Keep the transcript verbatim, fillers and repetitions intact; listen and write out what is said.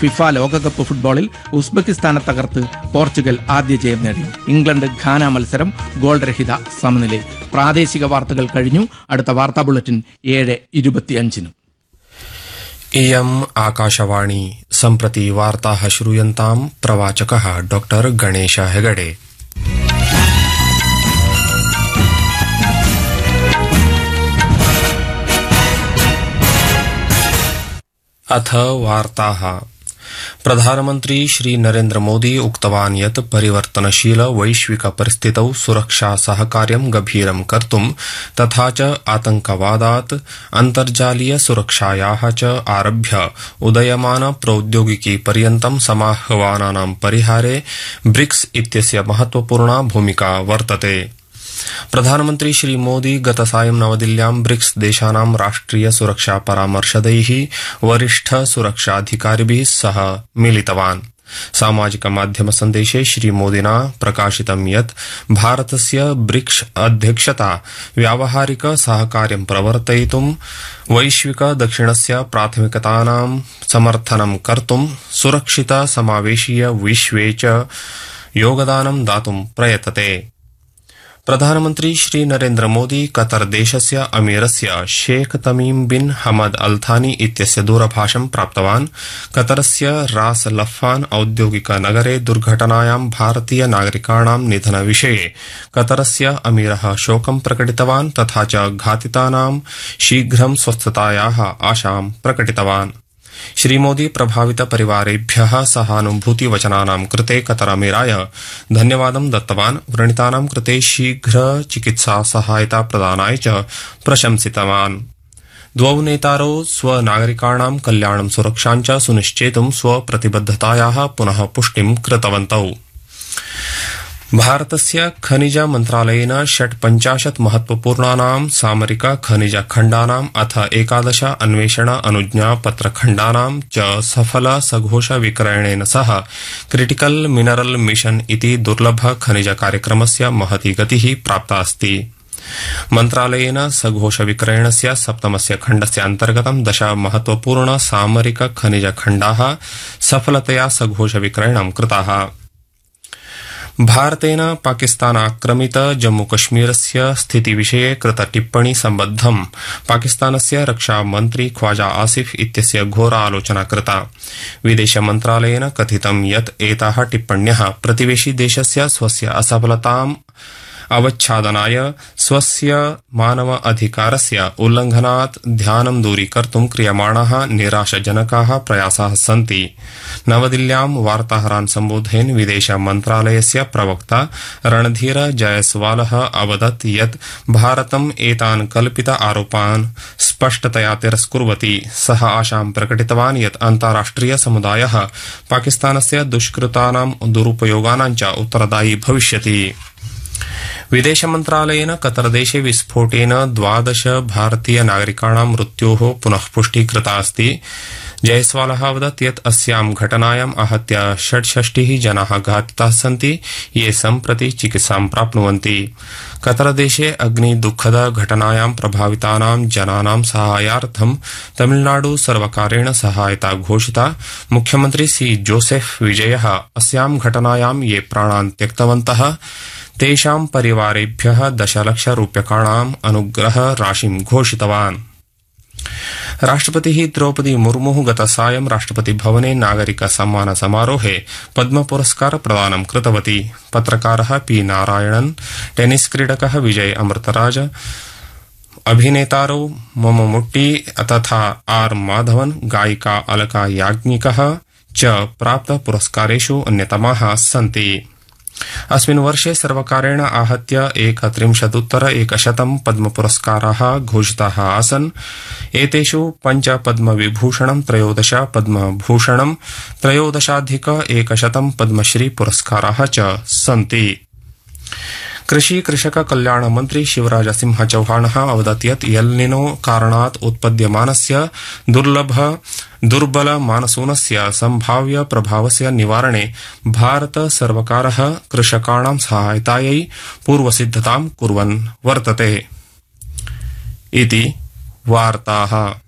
FIFA ലോകകപ്പ് ഫുട്ബോളിൽ ഉസ്ബെക്കിസ്ഥാനെ തകർത്ത് പോർച്ചുഗൽ ആദ്യ ജയം നേടി. ഇംഗ്ലണ്ട് ഘാന മത്സരം ഗോൾ രഹിത സമനിലയിൽ. പ്രാദേശിക വാർത്തകൾ കഴിഞ്ഞു. അടുത്ത വാർത്താ ബുള്ളറ്റിൻ ഏഴ് ഇരുപത്തിയഞ്ചിന്. इयम् आकाशवाणी. सम्प्रति वार्ताः श्रूयन्ताम्. प्रवाचकः डॉक्टर गणेश हेगडे. अथ वार्ताः. प्रधानमन्त्री श्री नरेन्द्र मोदी उक्तवान् यत् परिवर्तनशील वैश्विक परिस्थितौ सुरक्षा सहकार्यं गभीरं कर्तुं तथा च आतंकवादात् अन्तर्जालीय सुरक्षायाः च आरभ्य उदयमान प्रौद्योगिकी पर्यन्तं समाह्वानानां परिहारे ब्रिक्स इत्यस्य महत्वपूर्णा भूमिका वर्तते. प्रधानमन्त्री श्री मोदी गतसायं नवदिल्ल्यां ब्रिक्स देशानां राष्ट्रिय सुरक्षा परामर्शदैः वरिष्ठ सुरक्षाधिकारिभिः सह मिलितवान्. सामाजिक माध्यम सन्देशे श्री मोदिना प्रकाशितं यत् भारतस्य ब्रिक्स अध्यक्षता व्यावहारिक सहकार्यं प्रवर्तयितुं वैश्विक दक्षिणस्य प्राथमिकतानां समर्थनं कर्तुं सुरक्षित समावेशीय विश्वे च योगदानं दातुं प्रयतते. प्रधानमन्त्री श्री नरेन्द्र मोदी कतर देशस्य अमीरस्य शेख तमीम बिन हमद अल थानी इत्यस्य दूरभाषं प्राप्तवान्. कतरस्य रास लफ्फान औद्योगिक नगरे दुर्घटनायां भारतीय नागरिकाणां निधनविषये कतरस्य अमीरः शोकं प्रकटितवान् तथा च घातितानां शीघ्रं स्वस्थतायाः आशां प्रकटितवान्. श्री मोदी प्रभावित परिवारेभ्यः सहानुभूतिवचनानां कृते कतर अमीराय धन्यवादं दत्तवान्. व्रणितानां कृते शीघ्र चिकित्सा सहायता प्रदानाय च प्रशंसितवान्. द्वौ नेतारौ स्वनागरिकाणां कल्याणं सुरक्षां च सुनिश्चेतुं स्वप्रतिबद्धतायाः पुनः पुष्टिं कृतवन्तौ. भारतस्य खनिज मन्त्रालयेन षट्पञ्चाशत् महत्वपूर्णानां सामरिक खनिज खण्डानाम् अथ एकादश अन्वेषण अनुज्ञापत्रखण्डानां च सफल सघोष विक्रयणेन सह क्रिटिकल मिनरल मिशन इति दुर्लभ खनिज कार्यक्रमस्य महती गतिः प्राप्ता अस्ति. मन्त्रालयेन सघोष विक्रयणस्य सप्तमस्य खण्डस्य अन्तर्गतं दश महत्वपूर्ण सामरिक खनिज खण्डाः सफलतया सघोष विक्रयणं कृताः. भारतेन पाकिस्तानाक्रमित जम्मूकश्मीरस्य स्थितिविषये कृत टिप्पणी सम्बद्धं पाकिस्तानस्य रक्षामन्त्री ख्वाजा आसिफ इत्यस्य घोरा आलोचना कृता. विदेशमन्त्रालयेन कथितं यत् एताः टिप्पण्यः प्रतिवेशी देशस्य स्वस्य असफलताम् अवच्छादनाय स्वस्य मानव अधिकारस्य उल्लंघनात् ध्यानं दूरीकर्तुं क्रियमाणाः निराशजनकाः प्रयासाः सन्ति. नवदिल्ल्यां वार्ताहरान् सम्बोधयन् विदेश मन्त्रालयस्य प्रवक्ता रणधीर जयसवालः अवदत् यत् भारतम् एतान् कल्पित आरोपान् स्पष्टतया तिरस्कुर्वति. सः आशां प्रकटितवान् यत् अन्ताराष्ट्रिय समुदायः पाकिस्तानस्य दुष्कृतानां दुरुपयोगानां च उत्तरदायी भविष्यति. विदेशमन्त्रालयेन कतरदेशे विस्फोटेन द्वादश भारतीय नागरिकाणां मृत्योः पुनः पुष्टि कृता अस्ति. जयसवालः अवदत् यत् अस्यां घटनायाम् आहत्य षड्षष्टिः जनाः घातिताः सन्ति ये सम्प्रति चिकित्सां प्राप्नुवन्ति. कतरदेशे अग्निदुःखद घटनायां प्रभावितानां जनानां साहाय्यार्थं तमिलनाडु सर्वकारेण सहायता घोषिता. मुख्यमन्त्री सी जोसेफ विजयः अस्यां घटनायां ये प्राणान् त्यक्तवन्तः तेषां परिवारेभ्यः दशलक्ष रूप्यकाणाम् अनुग्रह राशिं घोषितवान्. राष्ट्रपतिः द्रौपदी मुर्मुः गतसायं राष्ट्रपतिभवने नागरिक सम्मान समारोहे पद्म पुरस्कार प्रदानं कृतवती. पत्रकारः पी नारायणन्, टेनिस क्रीडकः विजय अमृतराज, अभिनेतारौ मममुट्टी तथा आर माधवन, गायिका अलका याज्ञिकः च प्राप्त पुरस्कारेषु अन्यतमाः सन्ति. अस्मिन् वर्षे सर्वकारेण आहत्य एकत्रिंशदुत्तर एकशतं पद्मपुरस्काराः घोषिताः आसन्. एतेषु पञ्च पद्मविभूषणं, त्रयोदश पद्मभूषणं, त्रयोदशाधिक एकशतं पद्मश्री पुरस्काराः च सन्ति. कृषि कृषक कल्याण मंत्री शिवराज सिंह चौहानः अवदत् यत् एल्निनो कारणात् उत्पद्यमानस्य दुर्लभ दुर्बल मानसूनस्य सम्भाव्य प्रभावस्य निवारणे भारत सर्वकारः कृषकाणां सहायतायै पूर्वसिद्धतां कुर्वन् वर्तते इति वार्ताः।